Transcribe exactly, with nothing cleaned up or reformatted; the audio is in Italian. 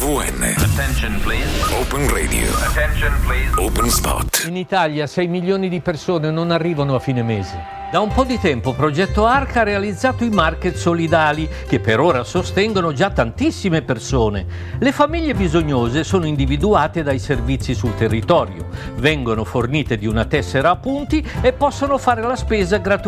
V N. Attention please. Open Radio. Attention please. Open Spot. In Italia sei milioni di persone non arrivano a fine mese. Da un po' di tempo Progetto Arca ha realizzato i market solidali che per ora sostengono già tantissime persone. Le famiglie bisognose sono individuate dai servizi sul territorio, vengono fornite di una tessera a punti e possono fare la spesa gratuitamente